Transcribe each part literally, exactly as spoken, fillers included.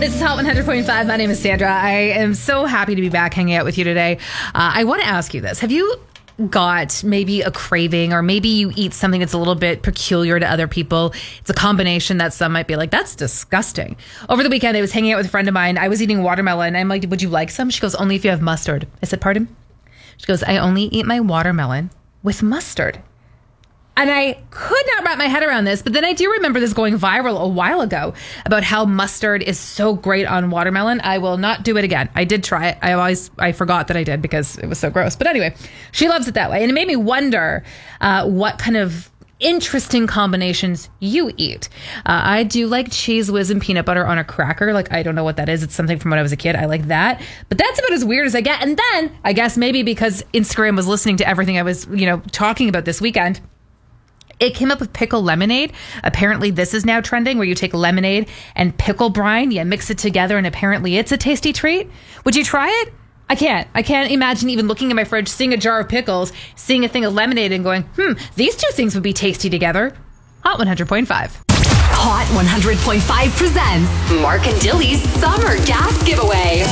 This is Hot one hundred point five. My name is Sandra. I am so happy to be back hanging out with you today. Uh, I want to ask you this. Have you got maybe a craving, or maybe you eat something that's a little bit peculiar to other people? It's a combination that some might be like, that's disgusting. Over the weekend, I was hanging out with a friend of mine. I was eating watermelon. I'm like, would you like some? She goes, only if you have mustard. I said, pardon? She goes, I only eat my watermelon with mustard. And I could not wrap my head around this, but then I do remember this going viral a while ago about how mustard is so great on watermelon. I will not do it again. I did try it. I always, I forgot that I did because it was so gross. But anyway, she loves it that way. And it made me wonder uh, what kind of interesting combinations you eat. Uh, I do like Cheese Whiz and peanut butter on a cracker. Like, I don't know what that is. It's something from when I was a kid. I like that. But that's about as weird as I get. And then I guess maybe because Instagram was listening to everything I was, you know, talking about this weekend, it came up with pickle lemonade. Apparently this is now trending, where you take lemonade and pickle brine, you mix it together, and apparently it's a tasty treat. Would you try it? I can't. I can't imagine even looking in my fridge, seeing a jar of pickles, seeing a thing of lemonade and going, hmm, these two things would be tasty together. Hot one hundred point five. Hot one hundred point five presents Mark and Dilly's Summer Gas Giveaway.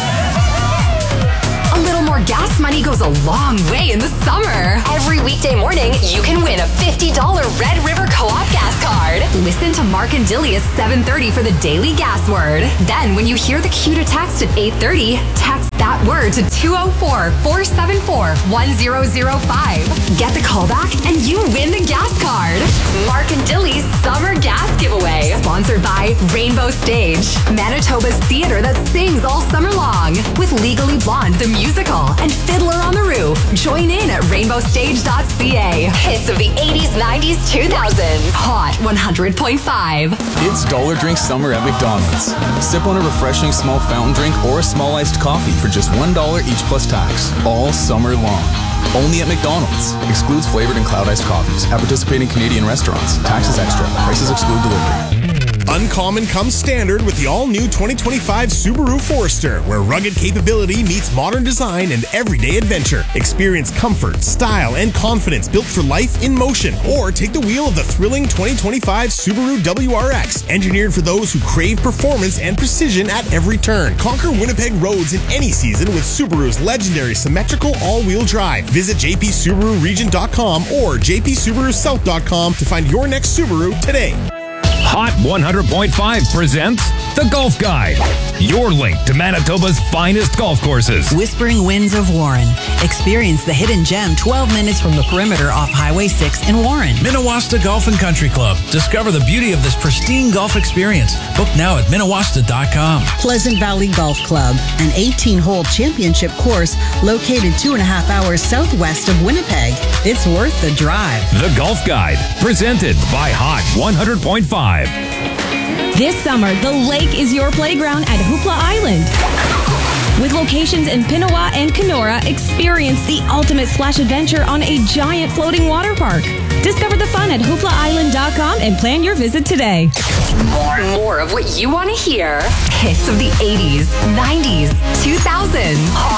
A little more gas money goes a long way in the summer. Every weekday morning, you can win a fifty dollars Red River Co-op gas card. Listen to Mark and Dilly at seven thirty for the daily gas word. Then, when you hear the cue to text at eight thirty, text that word to two oh four, four seven four, one oh oh five. Get the call back and you win the gas card. Mark and Dilly's Summer Gas Giveaway. Sponsored by Rainbow Stage, Manitoba's theater that sings all summer long. With Legally Blonde, the musical, and Fiddler on the Roof. Join in at rainbow stage dot c a. Hits of the eighties, nineties, two thousands. Hot one hundred point five. It's Dollar Drink Summer at McDonald's. Sip on a refreshing small fountain drink or a small iced coffee for just one dollar each plus tax. All summer long. Only at McDonald's. Excludes flavored and cloud iced coffees. At participating Canadian restaurants. Taxes extra. Prices exclude delivery. Uncommon comes standard with the all-new twenty twenty-five Subaru Forester, where rugged capability meets modern design and everyday adventure. Experience comfort, style, and confidence built for life in motion. Or take the wheel of the thrilling twenty twenty-five Subaru W R X, engineered for those who crave performance and precision at every turn. Conquer Winnipeg roads in any season with Subaru's legendary symmetrical all-wheel drive. Visit j p subaru region dot com or j p subaru south dot com to find your next Subaru today. Hot one hundred point five presents The Golf Guide, your link to Manitoba's finest golf courses. Whispering Winds of Warren. Experience the hidden gem twelve minutes from the perimeter off Highway six in Warren. Minnewasta Golf and Country Club. Discover the beauty of this pristine golf experience. Book now at minnewasta dot com. Pleasant Valley Golf Club, an eighteen-hole championship course located two and a half hours southwest of Winnipeg. It's worth the drive. The Golf Guide, presented by Hot one hundred point five. This summer, the lake is your playground at Hoopla Island. With locations in Pinawa and Kenora, experience the ultimate splash adventure on a giant floating water park. Discover the fun at hoopla island dot com and plan your visit today. More, more of what you want to hear. Hits of the eighties, nineties, two thousands.